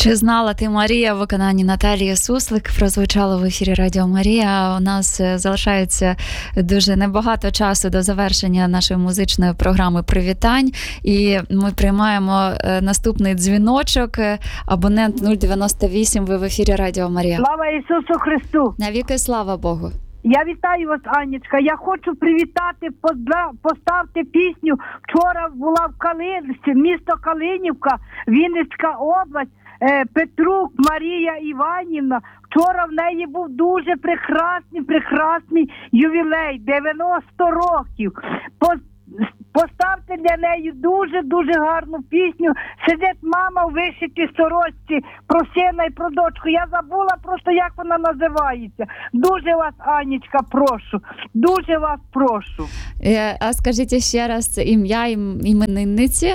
Чи знала ти, Марія, в виконанні Наталії Суслик прозвучало в ефірі Радіо Марія. У нас залишається дуже небагато часу до завершення нашої музичної програми «Привітань». І ми приймаємо наступний дзвіночок. Абонент 098, ви в ефірі Радіо Марія. Слава Ісусу Христу! Навіки слава Богу! Я вітаю вас, Анечка. Я хочу привітати, поставте пісню. Вчора була в Калинівці, місто Калинівка, Вінницька область, Петрук Марія Іванівна. Вчора в неї був дуже прекрасний ювілей, 90 років. Поставте для неї дуже гарну пісню. Сидить мама в вишитій сорочці про сина і про дочку. Я забула просто, як вона називається. Дуже вас, Анечка, прошу. Дуже вас прошу. А скажіть ще раз ім'я іменинниці?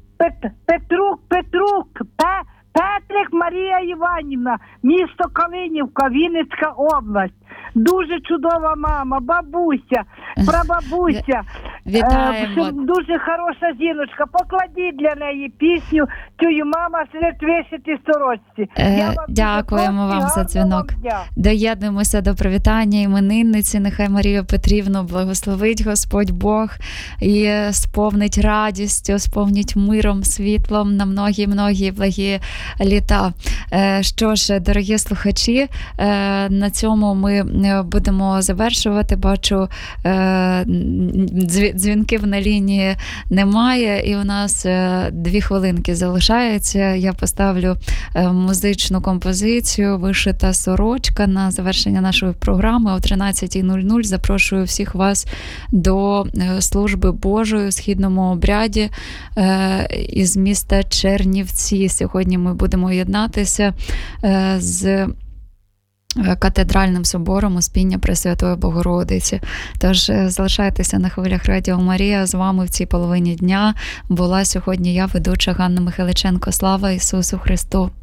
Петрик Марія Іванівна, місто Калинівка, Вінницька область. Дуже чудова мама, бабуся, прабабуся. Вітаємо. Дуже хороша жіночка. Покладіть для неї пісню «Тюю мама сидить вишитій сорочці». Дякуємо вам за дзвінок. Доєднуємося до привітання іменинниці. Нехай Марію Петрівну благословить Господь Бог і сповнить радістю, сповнить миром, світлом на многі благі літа. Що ж, дорогі слухачі, на цьому ми будемо завершувати. Бачу, дзвінків на лінії немає, і у нас 2 хвилинки залишається. Я поставлю музичну композицію «Вишита сорочка» на завершення нашої програми о 13:00. Запрошую всіх вас до служби Божої у східному обряді із міста Чернівці. Сьогодні ми будемо єднатися з катедральним собором Успіння Пресвятої Богородиці. Тож залишайтеся на хвилях Радіо Марія. З вами в цій половині дня була сьогодні я, ведуча Ганна Михайличенко. Слава Ісусу Христу!